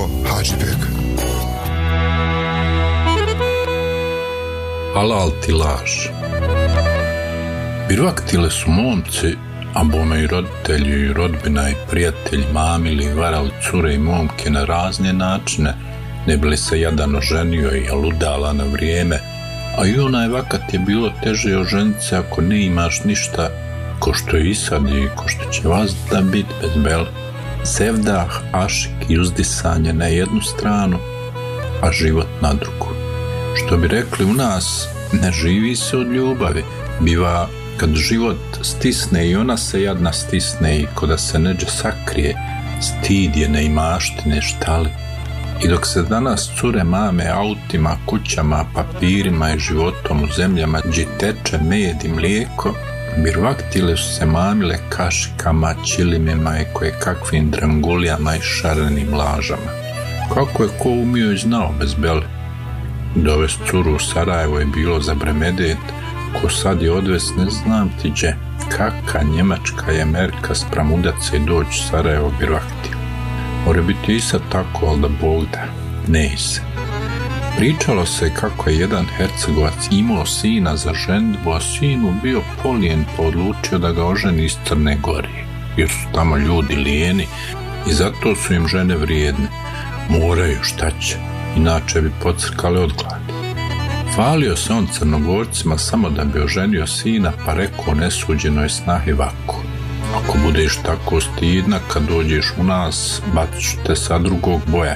Hadžibek. Halal ti laž. Birvaktile su momci, a bome i roditelji i rodbina i prijatelji mamili i varali cure i momke na razne načine, ne bi li se jadan oženio i ludala na vrijeme, a i onaj vakat je bilo teže oženiti se ako ne imaš ništa, ko što je i sad i ko što će vas da bit bez bel. Sevdah, ašik i uzdisanje na jednu stranu, a život na drugu. Što bi rekli u nas, ne živi se od ljubavi, biva kad život stisne i ona se jadna stisne i ko da se neđe sakrije, stid je neimaštine štali. I dok se danas cure mame autima, kućama, papirima i životom u zemljama gdje teče med i mlijeko, birvaktile su se mamile kašikama, čilimima i koje kakvim drangulijama i šarenim lažama. Kako je ko umio i znao bez bele. Dovest curu u Sarajevo je bilo za bremedet, ko sad je odves ne znam ti gdje, kaka Njemačka i Amerika spram udaca i doći u Sarajevo birvaktile. More biti i sad tako, ali da Bog da, ne i se. Pričalo se kako je jedan Hercegovac imao sina za ženidbu, a sinu bio polijen pa odlučio da ga oženi iz Crne Gore, jer su tamo ljudi lijeni i zato su im žene vrijedne. Moraju, šta će, inače bi pocrkali od gladi. Hvalio se on Crnogorcima samo da bi oženio sina, pa rekao nesuđenoj snahi ovako: ako budeš tako stidna, kad dođeš u nas, bacit ću te sa drugog boja.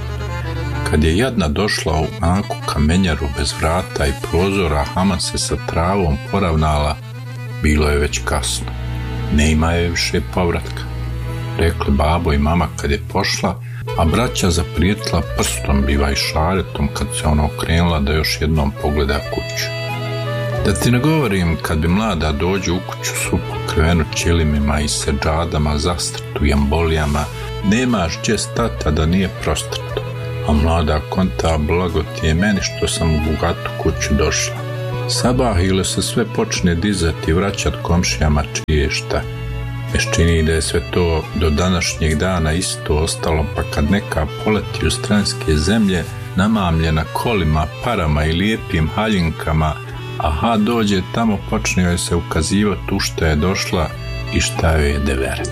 Kad je jadna došla u anku kamenjaru bez vrata i prozora, Hama se sa travom poravnala, bilo je već kasno. Ne ima je više povratka, rekli babo i mama kad je pošla, a braća zaprijetila prstom, biva i šaretom kad se ona okrenula da još jednom pogleda kuću. Da ti ne govorim kad bi mlada dođe u kuću svu pokrivenu čilimima i seđadama, zastrtu jambolijama, nemaš gdje stata da nije prostrto, a mlada konta blago ti je meni što sam u bogatu kuću došla. Sabah ili se sve počne dizati i vraćat komšijama čije šta. Meš čini da je sve to do današnjeg dana isto ostalo, pa kad neka poleti u stranske zemlje, namamljena kolima, parama i lijepim haljinkama, aha dođe tamo, počne joj se ukazivati u šta je došla i šta joj je deveret.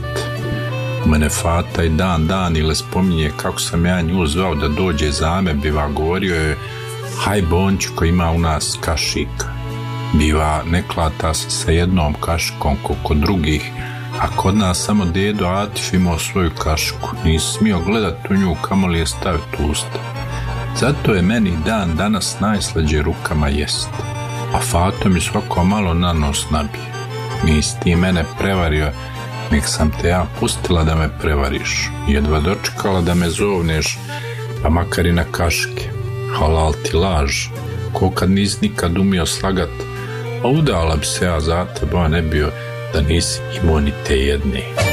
U mene fata i dan ili spominje kako sam ja nju zvao da dođe za me, biva govorio je: haj bonču ko ima u nas kašika. Biva ne klata se sa jednom kašikom koliko drugih, a kod nas samo dedo Atif imao svoju kašiku, nisi smio gledat u nju kamoli je staviti u usta. Zato je meni dan danas najslađe rukama jest, a Fato mi svako malo na nos nabije. Nisi ti mene prevario, nek sam te ja pustila da me prevariš, jedva dočekala da me zovneš, pa makar i na kašike. Halal ti laž, ko kad nisi nikad umio slagat, a udala bi se ja za tebe, a ne bio da nisi imao ni te jedne.